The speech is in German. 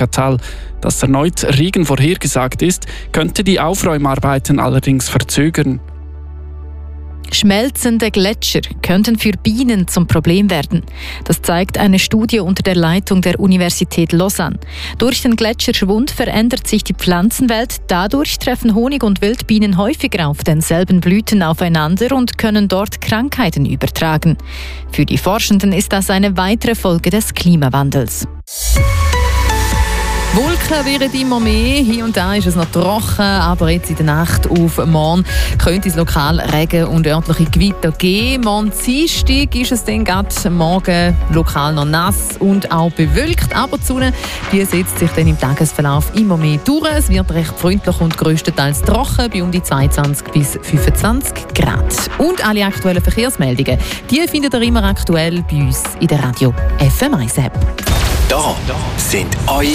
Tal. Dass erneut Regen vorhergesagt ist, könnte die Aufräumarbeiten allerdings verzögern. Schmelzende Gletscher könnten für Bienen zum Problem werden. Das zeigt eine Studie unter der Leitung der Universität Lausanne. Durch den Gletscherschwund verändert sich die Pflanzenwelt. Dadurch treffen Honig- und Wildbienen häufiger auf denselben Blüten aufeinander und können dort Krankheiten übertragen. Für die Forschenden ist das eine weitere Folge des Klimawandels. Wolken werden immer mehr, hier und da ist es noch trocken, aber jetzt in der Nacht auf morgen könnte es lokal Regen und örtliche Gewitter geben. Morgen Dienstag ist es dann gerade morgen lokal noch nass und auch bewölkt, aber die Sonne die setzt sich dann im Tagesverlauf immer mehr durch. Es wird recht freundlich und grösstenteils trocken, bei um die 22 bis 25 Grad. Und alle aktuellen Verkehrsmeldungen, die findet ihr immer aktuell bei uns in der Radio FM1 App. Da sind eure